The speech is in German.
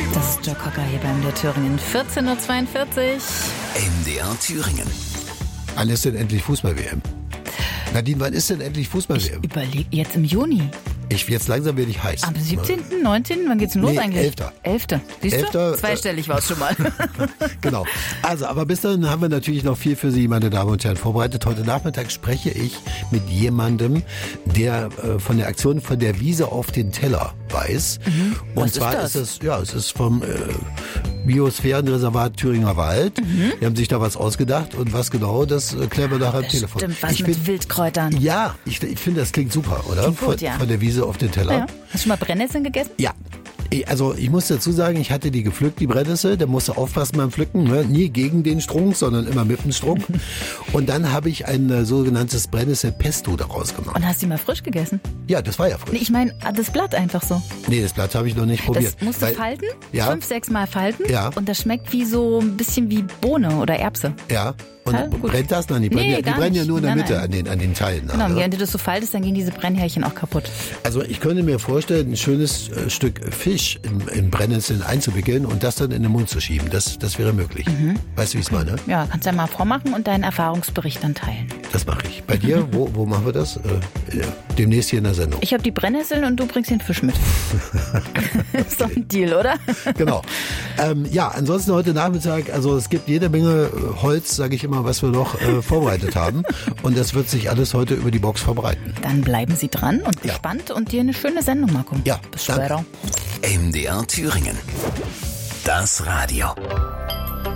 Das ist Joe Cocker hier beim MDR Thüringen. 14:42 Uhr. MDR Thüringen. Wann ist denn endlich Fußball-WM? Nadine, wann ist denn endlich Fußball-WM? Überleg jetzt im Juni. Jetzt langsam werde ich heiß. Am 17., 19., wann geht's denn los eigentlich? 11. Siehst 11. du? Zweistellig war es schon mal. Genau. Also, aber bis dahin haben wir natürlich noch viel für Sie, meine Damen und Herren, vorbereitet. Heute Nachmittag spreche ich mit jemandem, der von der Aktion von der Wiese auf den Teller weiß. Und Was zwar ist das? es ist vom Biosphärenreservat Thüringer Wald. Die haben sich da was ausgedacht und was genau, das klären wir nachher am Telefon. Stimmt, was mit Wildkräutern. Ja, ich finde, das klingt super, oder? Klingt gut, ja. Von der Wiese auf den Teller. Ja. Hast du schon mal Brennnesseln gegessen? Ja. Also ich muss dazu sagen, ich hatte die gepflückt, die Brennnessel. Da musst du aufpassen beim Pflücken. Ne? Nie gegen den Strunk, sondern immer mit dem Strunk. Und dann habe ich ein sogenanntes Brennnessel-Pesto daraus gemacht. Und hast du die mal frisch gegessen? Ja, das war ja frisch. Nee, ich meine, das Blatt einfach so. Nee, das Blatt habe ich noch nicht probiert. Das musst du falten, ja, 5-6 Mal falten. Ja. Und das schmeckt wie so ein bisschen wie Bohne oder Erbse. Ja. Und Ja, gut. brennt das? Nein, die brennen ja nur in der Nein, Mitte nein. an den Teilen. Genau, ne? wenn du das so faltest, dann gehen diese Brennhärchen auch kaputt. Also ich könnte mir vorstellen, ein schönes Stück Fisch in Brennnesseln einzuwickeln und das dann in den Mund zu schieben. Das wäre möglich. Weißt du, wie ich es meine? Ja, kannst ja mal vormachen und deinen Erfahrungsbericht dann teilen. Das mache ich. Bei dir, wo machen wir das? Demnächst hier in der Sendung. Ich habe die Brennnesseln und du bringst den Fisch mit. Ist doch ein Deal, oder? Genau. Ja, ansonsten heute Nachmittag, also es gibt jede Menge Holz, sage ich immer, was wir noch vorbereitet haben. Und das wird sich alles heute über die Box verbreiten. Dann bleiben Sie dran und Ja. gespannt und dir eine schöne Sendung machen. Ja, Bis danke. später. MDR Thüringen. Das Radio.